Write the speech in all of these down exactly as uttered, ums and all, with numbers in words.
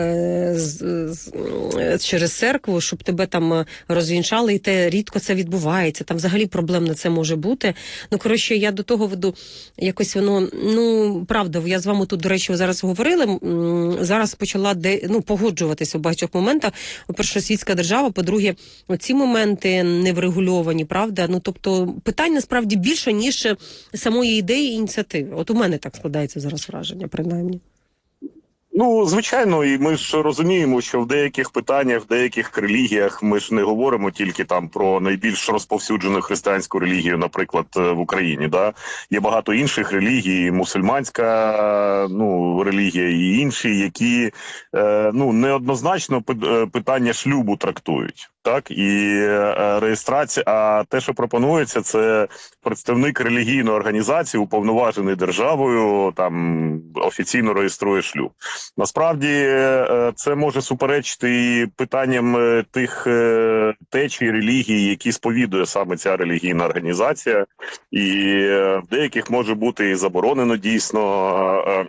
З, з, через церкву, щоб тебе там розвінчали, і те рідко це відбувається. Там взагалі проблем на це може бути. Ну, коротше, я до того веду, якось воно, ну, правда, я з вами тут, до речі, зараз говорили, зараз почала де, ну, погоджуватися у багатьох моментах. По-перше, світська держава, по-друге, оці моменти не врегульовані, правда? Ну, тобто, питань насправді більше, ніж самої ідеї і ініціативи. От у мене так складається зараз враження, принаймні. Ну, звичайно, і ми ж розуміємо, що в деяких питаннях, в деяких релігіях ми ж не говоримо тільки там про найбільш розповсюджену християнську релігію, наприклад, в Україні. Да? Є багато інших релігій, мусульманська ну, релігія і інші, які е, ну, неоднозначно питання шлюбу трактують. Так, і е, реєстрація, а те, що пропонується, це представник релігійної організації, уповноважений державою, там офіційно реєструє шлюб. Насправді е, це може суперечити і питанням тих е, течій релігій, які сповідує саме ця релігійна організація, і е, в деяких може бути і заборонено дійсно. Е,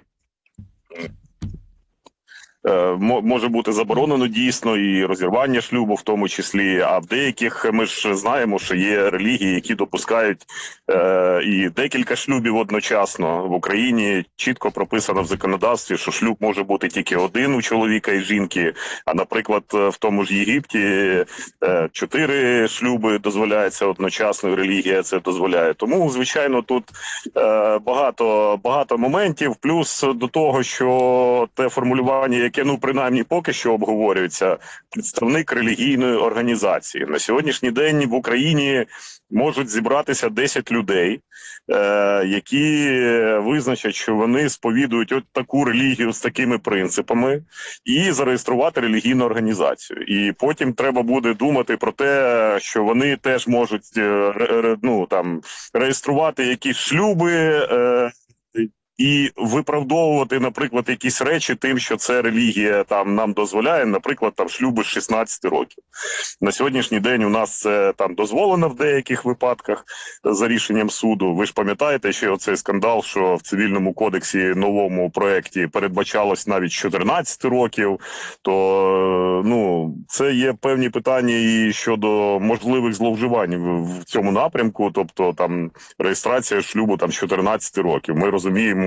Може бути заборонено дійсно і розірвання шлюбу в тому числі, а в деяких ми ж знаємо, що є релігії, які допускають е, і декілька шлюбів одночасно. В Україні чітко прописано в законодавстві, що шлюб може бути тільки один у чоловіка і жінки, а, наприклад, в тому ж Єгипті е, чотири шлюби дозволяється одночасно, і релігія це дозволяє. Тому, звичайно, тут е, багато, багато моментів, плюс до того, що те формулювання, яке, ну, принаймні, поки що обговорюється, представник релігійної організації. На сьогоднішній день в Україні можуть зібратися десять людей, е, які визначать, що вони сповідують от таку релігію з такими принципами, і зареєструвати релігійну організацію. І потім треба буде думати про те, що вони теж можуть е, ну, там, реєструвати якісь шлюби, е, і виправдовувати, наприклад, якісь речі тим, що це релігія там нам дозволяє, наприклад, там шлюби з шістнадцяти років. На сьогоднішній день у нас це там дозволено в деяких випадках за рішенням суду. Ви ж пам'ятаєте, що оцей скандал, що в цивільному кодексі новому проєкті передбачалось навіть чотирнадцять років, то ну, це є певні питання і щодо можливих зловживань в цьому напрямку, тобто там реєстрація шлюбу там з чотирнадцяти років. Ми розуміємо,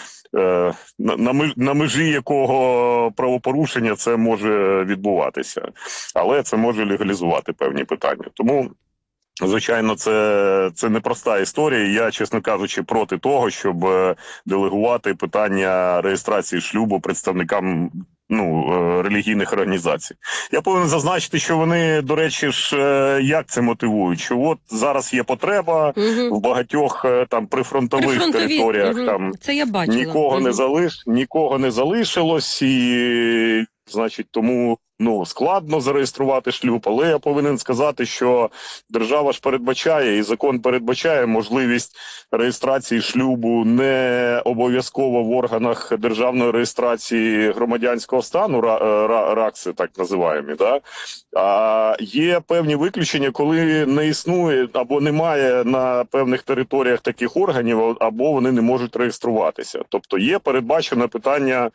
на межі якого правопорушення це може відбуватися. Але це може легалізувати певні питання. Тому, звичайно, це, це непроста історія. Я, чесно кажучи, проти того, щоб делегувати питання реєстрації шлюбу представникам ну, релігійних організацій. Я повинен зазначити, що вони, до речі, ж, як це мотивують? Що от зараз є потреба угу. в багатьох там прифронтових Прифронтові. територіях, угу. там це я бачила. Нікого, угу. не залиш... нікого не залишилось, і, значить, тому ну, складно зареєструвати шлюб, але я повинен сказати, що держава ж передбачає, і закон передбачає можливість реєстрації шлюбу не обов'язково в органах державної реєстрації громадянського стану, РАКСи так називаємо, да? А є певні виключення, коли не існує або немає на певних територіях таких органів, або вони не можуть реєструватися. Тобто є передбачене питання,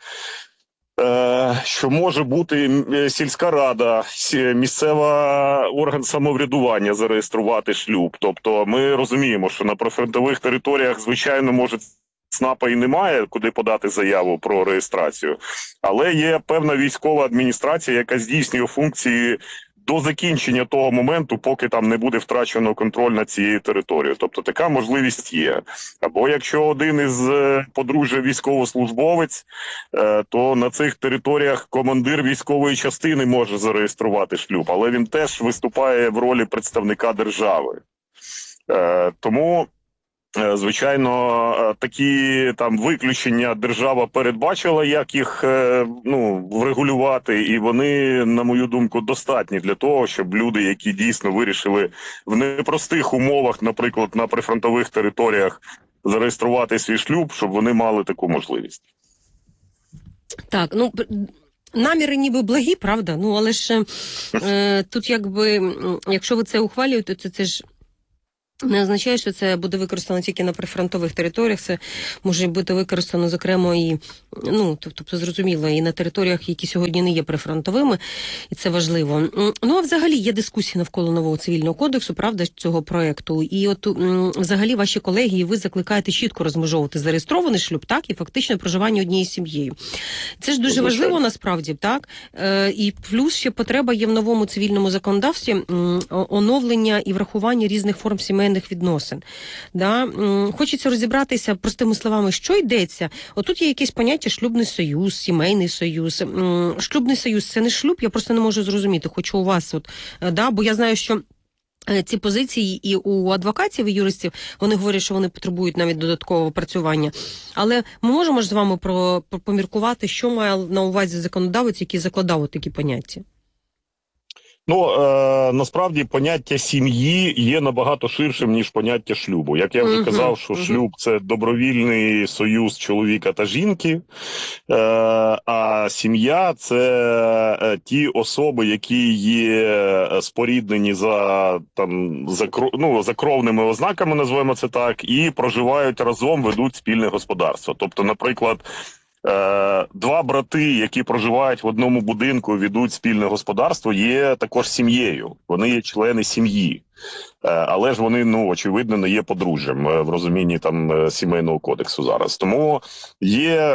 що може бути сільська рада, місцева орган самоврядування зареєструвати шлюб. Тобто ми розуміємо, що на прифронтових територіях, звичайно, може ЦНАПа і немає, куди подати заяву про реєстрацію, але є певна військова адміністрація, яка здійснює функції до закінчення того моменту, поки там не буде втрачено контроль над цією територією. Тобто така можливість є. Або якщо один із подружжя військовослужбовець, то на цих територіях командир військової частини може зареєструвати шлюб, але він теж виступає в ролі представника держави. Тому, звичайно, такі там виключення держава передбачила, як їх ну, врегулювати, і вони, на мою думку, достатні для того, щоб люди, які дійсно вирішили в непростих умовах, наприклад, на прифронтових територіях зареєструвати свій шлюб, щоб вони мали таку можливість. Так, ну... Наміри ніби благі, правда? Ну, але ж е, тут якби, якщо ви це ухвалюєте, то це ж не означає, що це буде використано тільки на прифронтових територіях, це може бути використано, зокрема, і, ну, тобто, зрозуміло, і на територіях, які сьогодні не є прифронтовими, і це важливо. Ну, а взагалі є дискусії навколо нового цивільного кодексу, правда, цього проекту, і от взагалі ваші колеги, і ви закликаєте чітко розмежовувати зареєстрований шлюб, так, і фактичне проживання однією сім'єю. Це ж дуже Звичайно. важливо, насправді, так, і плюс ще потреба є в новому цивільному законодавстві оновлення і врахування різних форм сімейних відносин. Да? Хочеться розібратися простими словами, що йдеться. Отут є якесь поняття шлюбний союз, сімейний союз. Шлюбний союз – це не шлюб, я просто не можу зрозуміти. Хочу у вас, от, да? Бо я знаю, що ці позиції і у адвокатів, і юристів, вони говорять, що вони потребують навіть додаткового опрацювання. Але ми можемо ж з вами про, про поміркувати, що має на увазі законодавець, який закладав такі поняття? Ну, е, насправді поняття сім'ї є набагато ширшим, ніж поняття шлюбу. Як я вже uh-huh, казав, що uh-huh. шлюб – це добровільний союз чоловіка та жінки, е, а сім'я – це ті особи, які є споріднені за, там, за, ну, за кровними ознаками, називаємо це так, і проживають разом, ведуть спільне господарство. Тобто, наприклад, два брати, які проживають в одному будинку, ведуть спільне господарство, є також сім'єю. Вони є члени сім'ї. Але ж вони, ну, очевидно, не є подружжям в розумінні там сімейного кодексу зараз. Тому є,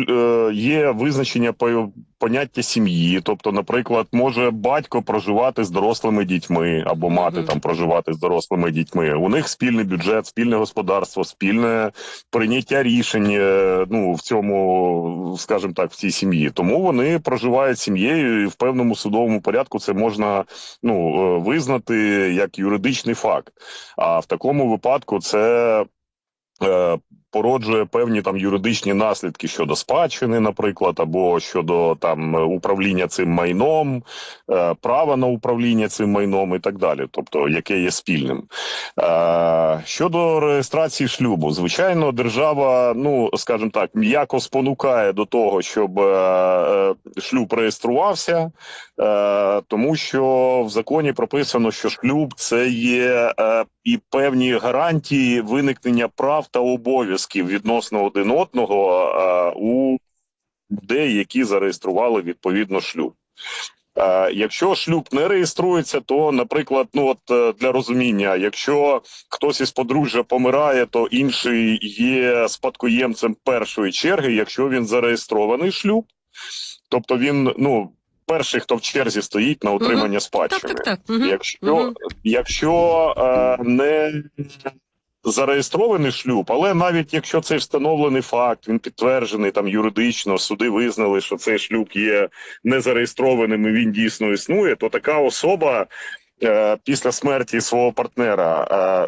є визначення поняття сім'ї. Тобто, наприклад, може батько проживати з дорослими дітьми, або мати там проживати з дорослими дітьми. У них спільний бюджет, спільне господарство, спільне прийняття рішень, ну, в цьому, скажімо так, в цій сім'ї. Тому вони проживають сім'єю, і в певному судовому порядку це можна, ну, визнати як юридичний факт. А в такому випадку це е, породжує певні там юридичні наслідки щодо спадщини, наприклад, або щодо там управління цим майном, е, права на управління цим майном і так далі, тобто яке є спільним. Е, щодо реєстрації шлюбу, звичайно, держава, ну, скажімо так, м'яко спонукає до того, щоб е, шлюб реєструвався, е, тому що в законі прописано, що шлюб – це є е, і певні гарантії виникнення прав та обов'язків відносно один одного а, у людей, які зареєстрували відповідно шлюб. А, якщо шлюб не реєструється, то, наприклад, ну от для розуміння, якщо хтось із подружжя помирає, то інший є спадкоємцем першої черги, якщо він зареєстрований шлюб, тобто він, ну, перший, хто в черзі стоїть на отримання угу. спадщини. Так, так, так. Угу. Якщо, угу. якщо е, не зареєстрований шлюб, але навіть якщо цей встановлений факт, він підтверджений там юридично, суди визнали, що цей шлюб є незареєстрованим і він дійсно існує, то така особа е, після смерті свого партнера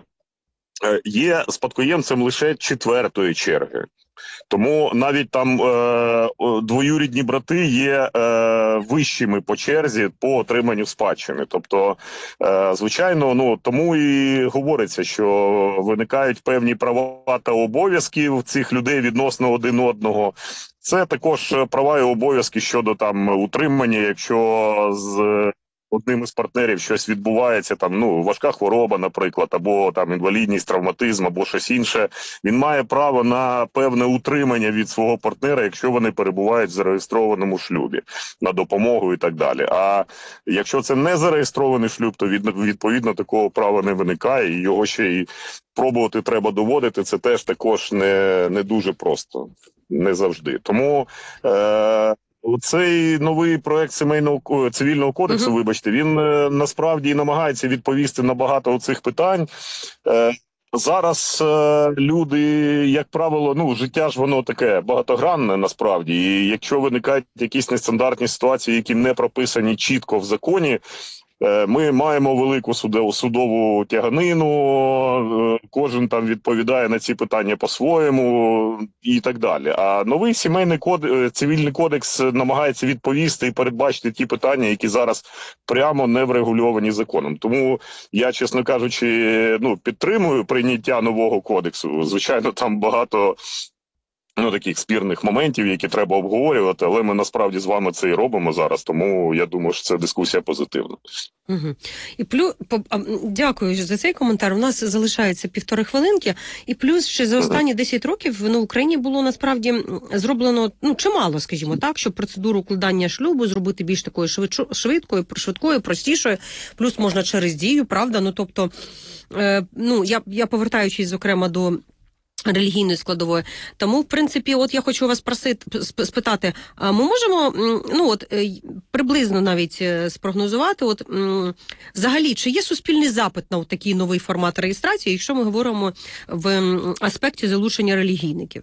е, є спадкоємцем лише четвертої черги. Тому навіть там е, двоюрідні брати є е, вищими по черзі по отриманню спадщини. Тобто, е, звичайно, ну тому і говориться, що виникають певні права та обов'язки в цих людей відносно один одного. Це також права і обов'язки щодо там утримання, якщо з одним із партнерів щось відбувається, там, ну, важка хвороба, наприклад, або там інвалідність, травматизм, або щось інше, він має право на певне утримання від свого партнера, якщо вони перебувають в зареєстрованому шлюбі, на допомогу і так далі. А якщо це не зареєстрований шлюб, то відповідно такого права не виникає, і його ще й пробувати треба доводити, це теж також не, не дуже просто, не завжди. Тому е- цей новий проект сімейного цивільного кодексу, uh-huh. вибачте, він е, насправді намагається відповісти на багато цих питань. Е, зараз е, люди, як правило, ну, життя ж воно таке багатогранне насправді, і якщо виникають якісь нестандартні ситуації, які не прописані чітко в законі, ми маємо велику судову, судову тяганину, кожен там відповідає на ці питання по-своєму і так далі. А новий сімейний кодекс, цивільний кодекс намагається відповісти і передбачити ті питання, які зараз прямо не врегульовані законом. Тому я, чесно кажучи, ну, підтримую прийняття нового кодексу. Звичайно, там багато ну, таких спірних моментів, які треба обговорювати, але ми насправді з вами це і робимо зараз, тому я думаю, що це дискусія позитивна. Угу. І плюс, дякую за цей коментар. У нас залишається півтори хвилинки, і плюс ще за останні десять років ну, в Україні було насправді зроблено ну чимало, скажімо так, щоб процедуру укладання шлюбу зробити більш такою швидкою, швидкою, простішою. Плюс можна через дію, правда? Ну тобто, е, ну я, я повертаючись, зокрема, до релігійної складової. Тому, в принципі, от я хочу вас просити, спитати, а ми можемо, ну от, приблизно навіть спрогнозувати, от, взагалі, чи є суспільний запит на от такий новий формат реєстрації, якщо ми говоримо в аспекті залучення релігійників?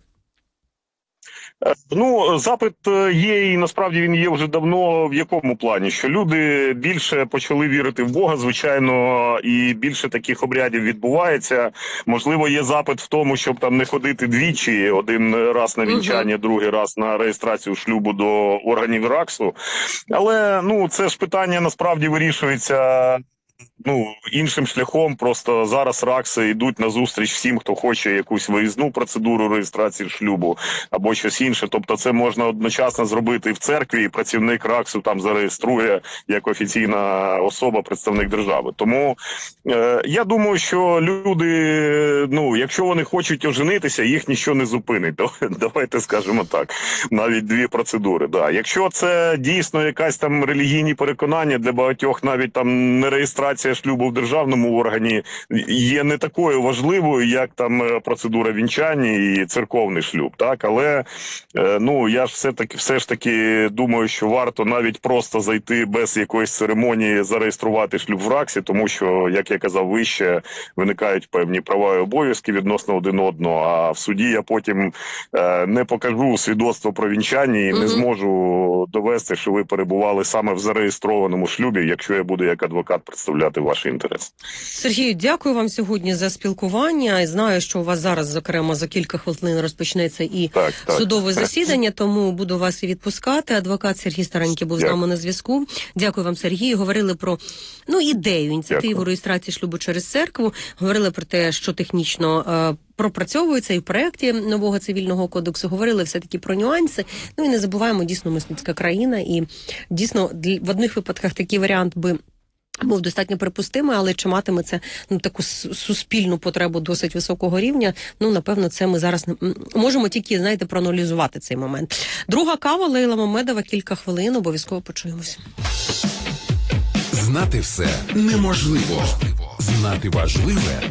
Ну, запит є, і насправді він є вже давно. В якому плані? Що люди більше почали вірити в Бога, звичайно, і більше таких обрядів відбувається. Можливо, є запит в тому, щоб там не ходити двічі, один раз на вінчання, uh-huh. другий раз на реєстрацію шлюбу до органів РАКСу. Але, ну, це ж питання насправді вирішується ну, іншим шляхом. Просто зараз РАКСи йдуть на зустріч всім, хто хоче якусь виїзну процедуру реєстрації шлюбу або щось інше. Тобто це можна одночасно зробити і в церкві, і працівник РАКСу там зареєструє як офіційна особа, представник держави. Тому е, я думаю, що люди, ну, якщо вони хочуть оженитися, їх нічого не зупинить. Давайте скажемо так. Навіть дві процедури. Да. Якщо це дійсно якась там релігійні переконання, для багатьох навіть там не реєстрація шлюбу в державному органі є не такою важливою, як там процедура вінчання і церковний шлюб, так? Але, ну, я ж все-таки, все ж таки думаю, що варто навіть просто зайти без якоїсь церемонії, зареєструвати шлюб в РАКСі, тому що, як я казав вище, виникають певні права і обов'язки відносно один одного, а в суді я потім е, не покажу свідоцтво про вінчання і угу. не зможу довести, що ви перебували саме в зареєстрованому шлюбі, якщо я буду як адвокат представляти ваші інтереси. Сергію, дякую вам сьогодні за спілкування. Знаю, що у вас зараз, зокрема, за кілька хвилин розпочнеться і так, так, судове так. засідання, тому буду вас і відпускати. Адвокат Сергій Старенький був дякую. з нами на зв'язку. Дякую вам, Сергію. Говорили про ну, ідею, ініціативу дякую. реєстрації шлюбу через церкву. Говорили про те, що технічно е, пропрацьовується і в проєкті нового цивільного кодексу. Говорили все-таки про нюанси. Ну і не забуваємо, дійсно, мисливська країна. І дійсно, в одних випадках такий варіант би був достатньо припустимий, але чи матиме це ну, таку суспільну потребу досить високого рівня, ну, напевно, це ми зараз не можемо тільки, знаєте, проаналізувати цей момент. Друга кава, Лейла Мамедова, кілька хвилин, обов'язково почуємося. Знати все неможливо. Знати важливе